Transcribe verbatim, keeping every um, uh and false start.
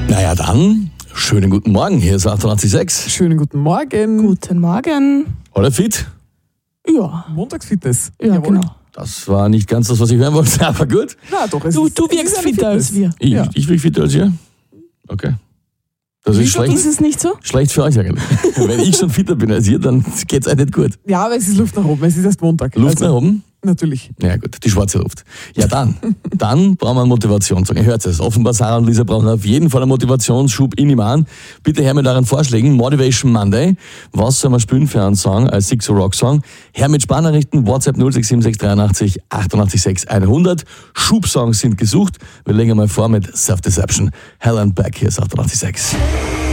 Naja, dann, schönen guten Morgen, hier ist achtundachtzig Komma sechs. Schönen guten Morgen. Guten Morgen. Oder fit? Ja, Montagsfitness. ja Jawohl. genau. Das war nicht ganz das, was ich hören wollte, aber gut. Na doch, es Du, ist, du es ist wirkst eine fitter als Fitness. wir. Ich, Ja. ich bin fitter als ihr? Okay. Das ist Wie schlecht, Ist es nicht so? schlecht für euch eigentlich. Wenn ich schon fitter bin als ihr, dann geht's euch nicht gut. Ja, aber es ist Luft nach oben. Es ist erst Montag. Luft also, nach oben? Natürlich. Ja gut, die schwarze Luft. Ja dann, dann brauchen wir einen Motivationssong. Ihr hört es, offenbar Sarah und Lisa brauchen auf jeden Fall einen Motivationsschub in ihm an. Bitte her mit euren Vorschlägen. Motivation Monday. Was soll man spielen für einen Song als Sixo Rock Song? Her mit Sparnachrichten, WhatsApp null sechs sieben sechs dreiundachtzig achtundachtzig sechs hundert. Schubsongs sind gesucht. Wir legen mal vor mit Self-Deception. Hell and Back, hier ist achtundachtzig Komma sechs.